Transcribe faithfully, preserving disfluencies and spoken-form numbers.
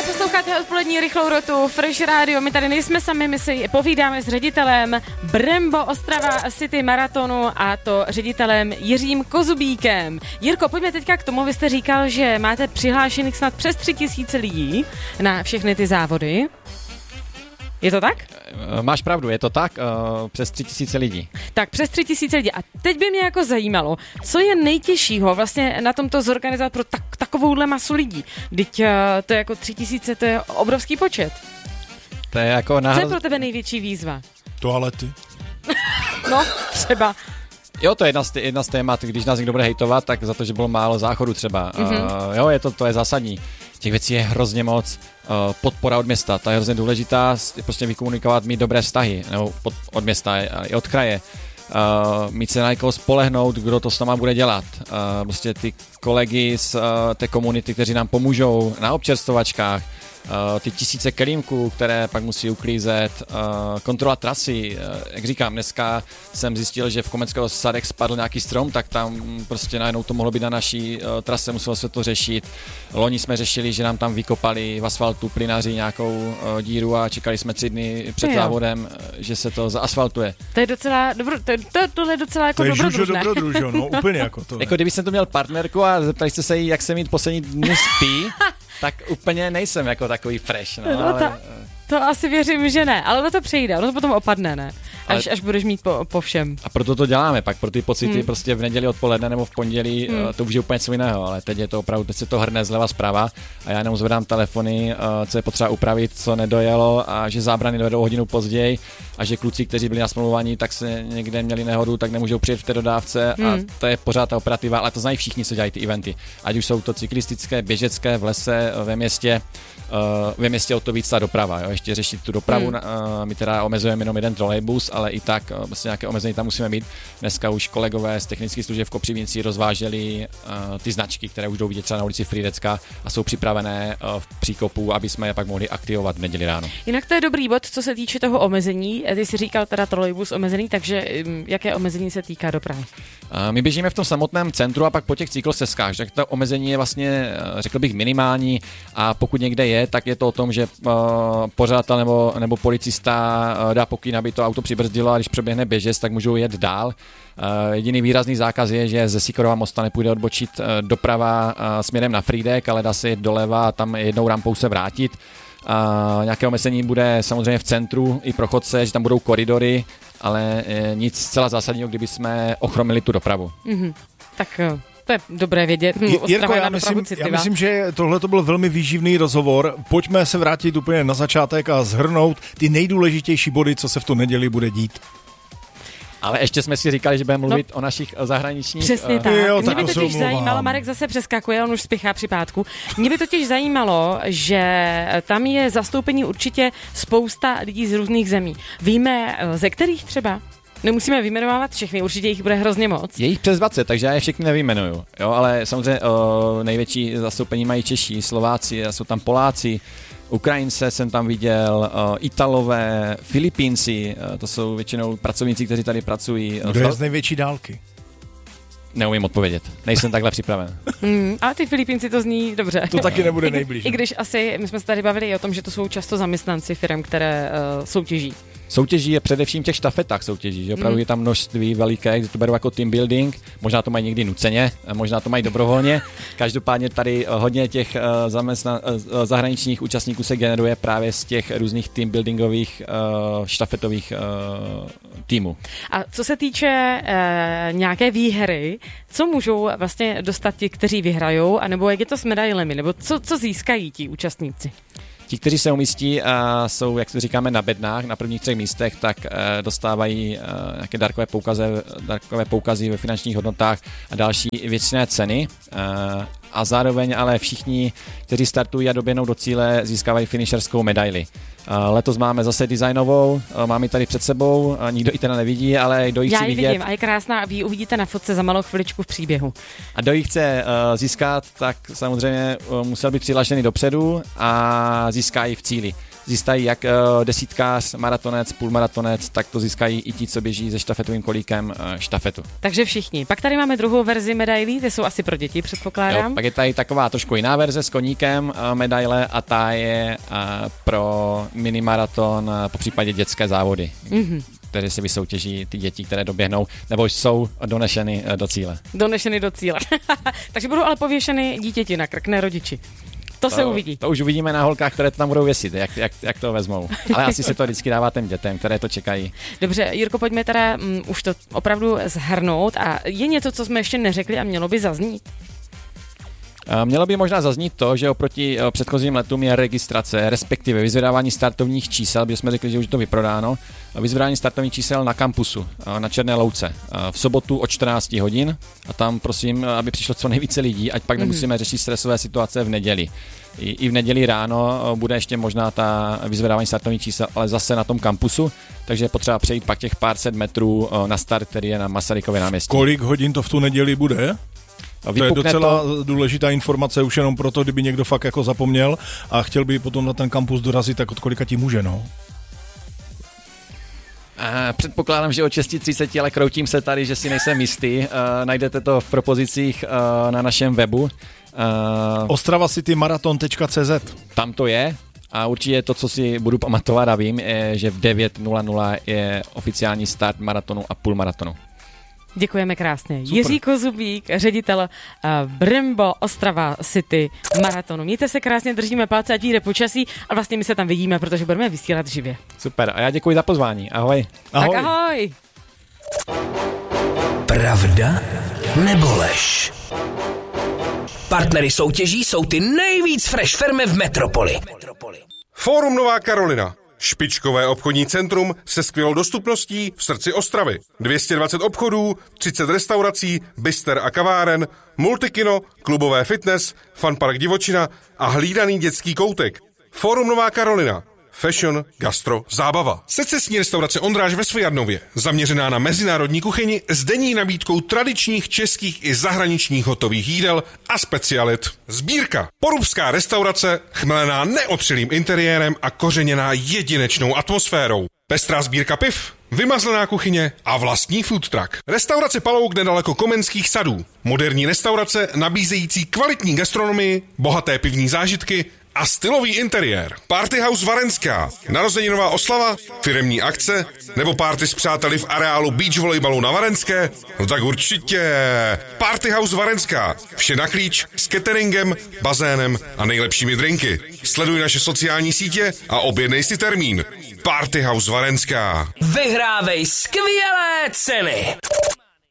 Posloucháte odpolední rychlou rotu Fresh Radio. My tady nejsme sami, my si povídáme s ředitelem Brembo Ostrava City Maratonu, a to ředitelem Jiřím Kozubíkem. Jirko, pojďme teďka k tomu. Vy jste říkal, že máte přihlášených snad přes tři tisíce lidí na všechny ty závody. Je to tak? Máš pravdu, je to tak, uh, přes tři tisíce lidí. Tak přes tři tisíce lidí. A teď by mě jako zajímalo, co je nejtěžšího vlastně na tomto zorganizovat pro tak, takovouhle masu lidí. Vždyť uh, to je jako tři tisíce, to je obrovský počet. To je jako náhla... Co je pro tebe největší výzva? Toalety. No, třeba. Jo, to je jedna z, jedna z témat, když nás někdo bude hejtovat, tak za to, že bylo málo záchodu třeba. Mm-hmm. Uh, jo, je to, to je zásadní. Těch věcí je hrozně moc. Uh, podpora od města, ta je hrozně důležitá, prostě vykomunikovat, mít dobré vztahy, nebo pod, od města i od kraje. Uh, mít se na někoho spolehnout, kdo to s náma bude dělat. Uh, prostě ty kolegy z uh, té komunity, kteří nám pomůžou na občerstvovačkách, Uh, ty tisíce kelímků, které pak musí uklízet, uh, kontrola trasy. Uh, jak říkám, dneska jsem zjistil, že v Komenského sadech spadl nějaký strom, tak tam prostě najednou to mohlo být na naší uh, trase, muselo se to řešit. Loni jsme řešili, že nám tam vykopali v asfaltu plynaři nějakou uh, díru a čekali jsme tři dny před závodem, že se to zaasfaltuje. To je docela dobro, to, to, tohle je docela jako to dobrodružné. To je dobrodružo, no úplně jako to. Jako kdyby jsem to měl partnerku a zeptali jste se jí, jak se mít poslední dny spí, tak úplně nejsem jako takový fresh, no, no ale... to, to asi věřím, že ne, ale ono to přejde, ono to potom opadne, ne? Až, ale... až budeš mít po, po všem. A proto to děláme, pak pro ty pocity hmm. prostě v neděli odpoledne nebo v pondělí, hmm. uh, to už je úplně něco jiného, ale teď je to opravdu, teď se to hrne zleva zprava a já jenom zvedám telefony, uh, co je potřeba upravit, co nedojelo a že zábrany dojedou hodinu později a že kluci, kteří byli nasmlouvaní, tak se někde měli nehodu, tak nemůžou přijet v té dodávce hmm. a to je pořád ta operativa, ale to znají všichni, co dělají ty eventy. Ať už jsou to cyklistické, běžecké, v lese, ve městě, uh, ve městě o to víc ta doprava, jo? Ještě řešit tu dopravu, hmm. uh, my teda omezujeme jenom jeden trolejbus, ale i tak uh, vlastně nějaké omezení tam musíme mít. Dneska už kolegové z technických služeb v Kopřivnici rozváželi uh, ty značky, které už jdou vidět třeba na ulici Frýdecka a jsou připravené uh, v příkopu, aby jsme je pak mohli aktivovat v neděli ráno. Jinak to je dobrý bod, co se týče toho omezení. Ty jsi říkal teda trolejbus omezený, takže um, jaké omezení se týká dopravy? Uh, my běžíme v tom samotném centru a pak po těch cyklostezkách, že to omezení je vlastně, řekl bych, minimální a pokud někde je, tak je to o tom, že uh, pořadatel nebo, nebo policista uh, dá pokyn, aby to auto přibrzdilo a když přeběhne běžec, tak můžou jet dál. Uh, jediný výrazný zákaz je, že ze Sikorova mosta nepůjde odbočit uh, doprava uh, směrem na Frýdek, ale dá se jít doleva a tam jednou rampou se vrátit. Uh, nějaké omezení bude samozřejmě v centru i pro chodce, že tam budou koridory, ale uh, nic zcela zásadního, kdyby jsme ochromili tu dopravu. Mm-hmm. Tak uh... to je dobré vědět. Hm, Jirko, já myslím, já myslím, že tohle to byl velmi výživný rozhovor. Pojďme se vrátit úplně na začátek a shrnout ty nejdůležitější body, co se v tu neděli bude dít. Ale ještě jsme si říkali, že budeme mluvit no, o našich zahraničních... Přesně tak. Jo, Mě by totiž zajímalo, Marek zase přeskakuje, on už spěchá při pátku. Mě by totiž zajímalo, že tam je zastoupení určitě spousta lidí z různých zemí. Víme, ze kterých třeba? Nemusíme vyjmenovávat všechny, určitě jich bude hrozně moc. Je jich přes dvacet, takže já je všechny nevyjmenuju. Jo, ale samozřejmě uh, největší zastoupení mají Češi, Slováci, jsou tam Poláci, Ukrajince jsem tam viděl, uh, Italové, Filipínci, uh, to jsou většinou pracovníci, kteří tady pracují. Kdo je z největší dálky? Neumím odpovědět, nejsem takhle připraven. Mm, ale ty Filipínci to zní dobře. To taky nebude nejblíž. I když asi, my jsme se tady bavili o tom, že to jsou často zaměstnanci firm, které uh, soutěží. Soutěží je především v těch štafetách soutěží, že opravdu mm. je tam množství veliké, kde to berou jako team building, možná to mají někdy nuceně, možná to mají dobrovolně. Každopádně tady hodně těch uh, zaměstna, uh, zahraničních účastníků se generuje právě z těch různých team buildingových uh, štafetových uh, týmů. A co se týče uh, nějaké výhry, co můžou vlastně dostat ti, kteří vyhrajou, anebo jak je to s medailemi, nebo co, co získají ti účastníci? Ti, kteří se umístí a jsou, jak si říkáme, na bednách, na prvních třech místech, tak e, dostávají e, nějaké dárkové poukazy, dárkové poukazy ve finančních hodnotách a další věcné ceny. E, a zároveň ale všichni, kteří startují a doběhnou do cíle, získávají finisherskou medaili. Letos máme zase designovou, máme ji tady před sebou, nikdo ji teda nevidí, ale kdo ji chce vidět. Já ji vidím a je krásná a vy ji uvidíte na fotce za malou chviličku v příběhu. A kdo ji chce uh, získat, tak samozřejmě uh, musel být přihlášený dopředu a získá ji v cíli. získají jak desítkář, maratonec, půlmaratonec, tak to získají i ti, co běží se štafetovým kolíkem štafetu. Takže všichni. Pak tady máme druhou verzi medailí, ty jsou asi pro děti, předpokládám. Jo, pak je tady taková trošku jiná verze s koníkem medaile a ta je pro minimaraton, po případě dětské závody. Mm-hmm. které si vysoutěží ty děti, které doběhnou, nebo jsou donešeny do cíle. Donešeny do cíle. Takže budou ale pověšeny dítěti na krk, ne rodiči. To, to se uvidí. To už uvidíme na holkách, které to tam budou věsit, jak, jak, jak to vezmou. Ale asi se to vždycky dává těm dětem, které to čekají. Dobře, Jirko, pojďme teda um, už to opravdu zhrnout. A je něco, co jsme ještě neřekli a mělo by zaznít? Mělo by možná zaznít to, že oproti předchozím letům je registrace, respektive vyzvedávání startovních čísel, protože jsme řekli, že už je to vyprodáno, vyzvedávání startovních čísel na kampusu, na Černé Louce, v sobotu od čtrnáct hodin a tam prosím, aby přišlo co nejvíce lidí, ať pak nemusíme řešit stresové situace v neděli. I, i v neděli ráno bude ještě možná ta vyzvedávání startovních čísel, ale zase na tom kampusu, takže je potřeba přejít pak těch pár set metrů na start, který je na Masarykově náměstí. Kolik hodin to v tu neděli bude? To je docela to... důležitá informace už jenom proto, kdyby někdo fakt jako zapomněl a chtěl by potom na ten kampus dorazit, tak od kolika ti může, no? Uh, předpokládám, že od šest třicet, ale kroutím se tady, že si nejsem jistý. Uh, najdete to v propozicích uh, na našem webu. Uh, ostrava city marathon tečka cé zet. Tam to je. A určitě to, co si budu pamatovat a vím, je, že v devět nula nula je oficiální start maratonu a půlmaratonu. Děkujeme krásně. Super. Jiří Kozubík, ředitel uh, Brembo Ostrava City maratonu. Mějte se krásně, držíme palce, ať jde počasí a vlastně my se tam vidíme, protože budeme vysílat živě. Super, a já děkuji za pozvání. Ahoj. Ahoj. Tak ahoj. Pravda nebo lež? Partnery soutěží jsou ty nejvíc fresh firmy v metropoli. Fórum Nová Karolina. Špičkové obchodní centrum se skvělou dostupností v srdci Ostravy. dvě stě dvacet obchodů, třicet restaurací, bister a kaváren, multikino, klubové fitness, funpark divočina a hlídaný dětský koutek. Fórum Nová Karolina. Fashion, gastro, zábava. Secesní restaurace Ondráž ve Svojadnově, zaměřená na mezinárodní kuchyni s denní nabídkou tradičních českých i zahraničních hotových jídel a specialit. Sbírka. Porubská restaurace, chmelená neotřelým interiérem a kořeněná jedinečnou atmosférou. Pestrá sbírka piv, vymazlená kuchyně a vlastní food truck. Restaurace Palouk nedaleko Komenských sadů. Moderní restaurace nabízející kvalitní gastronomii, bohaté pivní zážitky a stylový interiér. Party House Varenská, narozeninová oslava, firemní akce nebo party s přáteli v areálu beach volejbalu na Varenské? No tak určitě. Party House Varenská, vše na klíč s cateringem, bazénem a nejlepšími drinky. Sleduj naše sociální sítě a objednej si termín. Party House Varenská. Vyhrávej skvělé ceny!